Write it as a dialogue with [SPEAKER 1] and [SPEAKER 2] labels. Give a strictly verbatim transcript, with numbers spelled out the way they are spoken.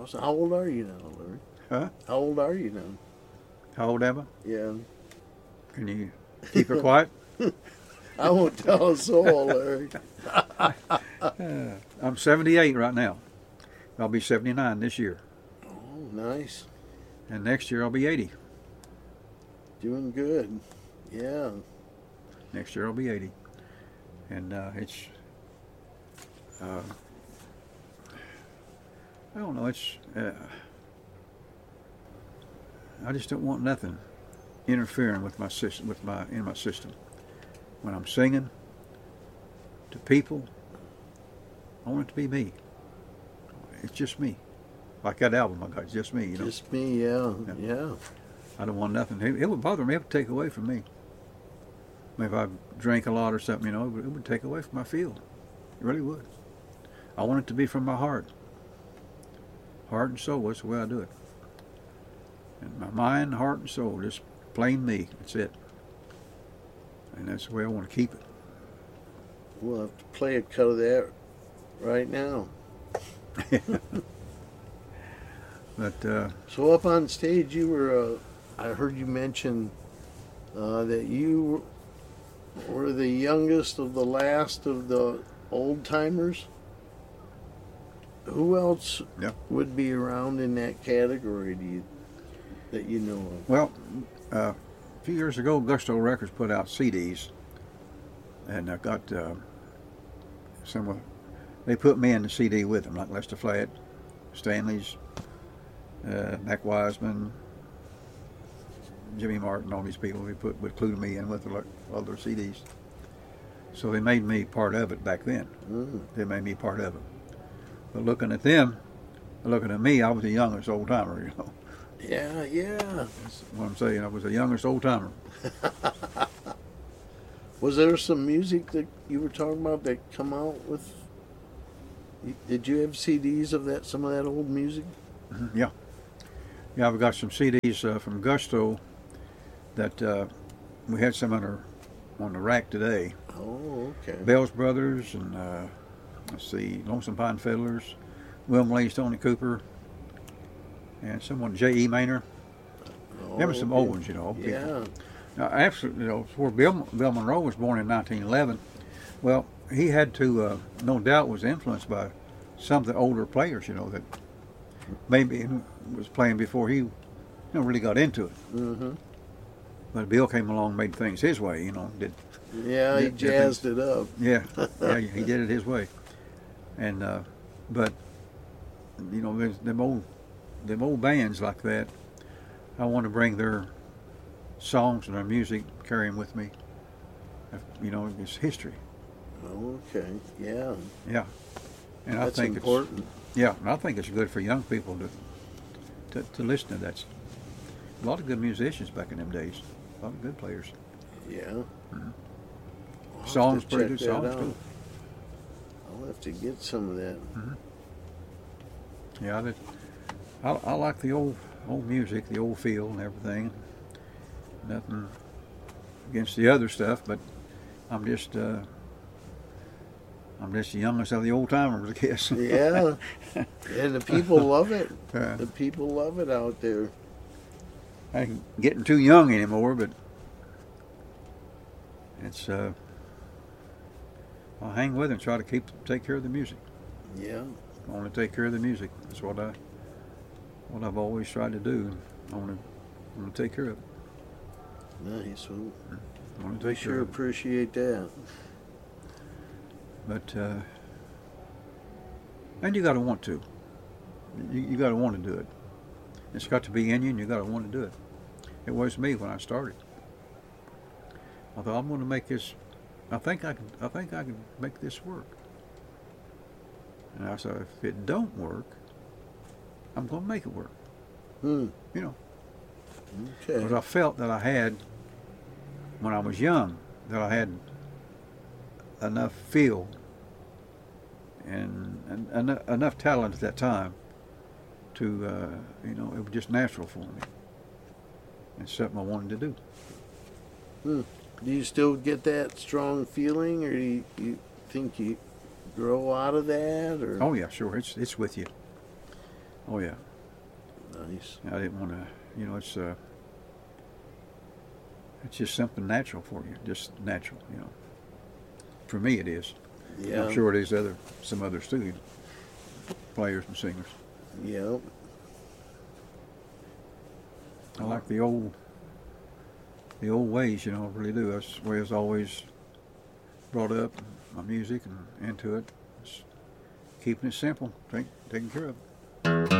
[SPEAKER 1] Awesome. How old are you now, Larry?
[SPEAKER 2] Huh?
[SPEAKER 1] How old are you now?
[SPEAKER 2] How old am I?
[SPEAKER 1] Yeah.
[SPEAKER 2] Can you keep it quiet?
[SPEAKER 1] I won't tell us all, Larry.
[SPEAKER 2] uh, I'm seventy-eight right now. I'll be seventy-nine this year.
[SPEAKER 1] Oh, nice.
[SPEAKER 2] And next year I'll be eighty.
[SPEAKER 1] Doing good. Yeah.
[SPEAKER 2] Next year I'll be eighty. And uh, it's, uh, I don't know, it's, uh, I just don't want nothing interfering with my system, with my, in my system. When I'm singing to people, I want it to be me. It's just me. Like that album I got, it's just me, you know.
[SPEAKER 1] Just me, yeah. Yeah. yeah.
[SPEAKER 2] I don't want nothing. It, it would bother me. It would take away from me. If I drank a lot or something, you know, it would, it would take away from my feel. It really would. I want it to be from my heart. Heart and soul, that's the way I do it. And my mind, heart, and soul, just plain me. That's it. And that's the way I want to keep it.
[SPEAKER 1] We'll have to play a cut of that right now.
[SPEAKER 2] But uh,
[SPEAKER 1] so up on stage, you were. Uh, I heard you mention uh, that you were the youngest of the last of the old timers. Who else
[SPEAKER 2] yeah.
[SPEAKER 1] would be around in that category? Do you that you know of?
[SPEAKER 2] Well, uh, a few years ago, Gusto Records put out C Ds, and I got uh, some of. They put me in the C D with them, like Lester Flatt, Stanley's. Uh, Mac Wiseman, Jimmy Martin, all these people, they put included me in with their other C Ds. So they made me part of it back then.
[SPEAKER 1] Mm.
[SPEAKER 2] They made me part of it. But looking at them, looking at me, I was the youngest old timer, you know.
[SPEAKER 1] Yeah, yeah.
[SPEAKER 2] That's what I'm saying. I was the youngest old timer.
[SPEAKER 1] Was there some music that you were talking about that come out with? Did you have C Ds of that? Some of that old music?
[SPEAKER 2] Mm-hmm. Yeah. Yeah, I've got some C Ds uh, from Gusto that uh, we had some on, our, on the rack today.
[SPEAKER 1] Oh, okay.
[SPEAKER 2] Bells Brothers and, uh, let's see, Lonesome Pine Fiddlers, William Lee, Tony Cooper, and someone, J E. Maynard.
[SPEAKER 1] Oh,
[SPEAKER 2] There were some
[SPEAKER 1] okay.
[SPEAKER 2] old ones, you know, old people.
[SPEAKER 1] Yeah.
[SPEAKER 2] Now, absolutely, you know, where Bill, Bill Monroe was born in nineteen eleven, well, he had to, uh, no doubt, was influenced by some of the older players, you know, that maybe was playing before he, you know, really got into it.
[SPEAKER 1] Mm-hmm.
[SPEAKER 2] But Bill came along and made things his way, you know. Did
[SPEAKER 1] Yeah, he
[SPEAKER 2] did, did
[SPEAKER 1] jazzed
[SPEAKER 2] things,
[SPEAKER 1] it up.
[SPEAKER 2] Yeah, yeah, he did it his way. And uh, but you know, there's them old, them old bands like that. I want to bring their songs and their music, carry them with me. You know, it's history.
[SPEAKER 1] Okay. Yeah.
[SPEAKER 2] Yeah, and
[SPEAKER 1] That's
[SPEAKER 2] I think
[SPEAKER 1] important.
[SPEAKER 2] it's yeah, and I think it's good for young people to to, to listen to that. A lot of good musicians back in them days. A lot of good players.
[SPEAKER 1] Yeah.
[SPEAKER 2] Mm-hmm.
[SPEAKER 1] I'll
[SPEAKER 2] Songs,
[SPEAKER 1] have to
[SPEAKER 2] pretty
[SPEAKER 1] check
[SPEAKER 2] good
[SPEAKER 1] that
[SPEAKER 2] songs
[SPEAKER 1] out.
[SPEAKER 2] too.
[SPEAKER 1] I'll have to get some of that.
[SPEAKER 2] Mm-hmm. Yeah, that, I, I like the old old music, the old feel and everything. Nothing against the other stuff, but I'm just uh, I'm just the youngest of the old timers, I guess.
[SPEAKER 1] Yeah. And the people love it.
[SPEAKER 2] Uh,
[SPEAKER 1] The people love it out there.
[SPEAKER 2] I ain't getting too young anymore, but it's uh, I'll hang with it and try to keep take care of the music.
[SPEAKER 1] Yeah.
[SPEAKER 2] I want to take care of the music. That's what I what I've always tried to do. I want to I want to take care of it.
[SPEAKER 1] Nice. Well,
[SPEAKER 2] I want to
[SPEAKER 1] I
[SPEAKER 2] take care
[SPEAKER 1] sure
[SPEAKER 2] of it.
[SPEAKER 1] appreciate that.
[SPEAKER 2] But uh, and you got to want to. You, you got to want to do it. It's got to be in you, and you got to want to do it. It was me when I started. I thought I'm going to make this. I think I can. I think I can make this work. And I said, if it don't work, I'm going to make it work.
[SPEAKER 1] Hmm.
[SPEAKER 2] You know,
[SPEAKER 1] Okay.
[SPEAKER 2] because I felt that I had, when I was young, that I had enough feel and, and, and enough talent at that time to, uh, you know, it was just natural for me. It's something I wanted to do.
[SPEAKER 1] Hmm. Do you still get that strong feeling, or do you, you think you grow out of that? Or
[SPEAKER 2] Oh yeah, sure. It's it's with you. Oh yeah.
[SPEAKER 1] Nice.
[SPEAKER 2] I didn't want to. You know, it's uh, it's just something natural for you, just natural. You know, for me it is.
[SPEAKER 1] Yeah.
[SPEAKER 2] I'm sure it is other some others too, players and singers.
[SPEAKER 1] Yeah.
[SPEAKER 2] I like the old the old ways. You know, I really do. That's the way I was always brought up. My music and into it. Just keeping it simple, take, taking care of it.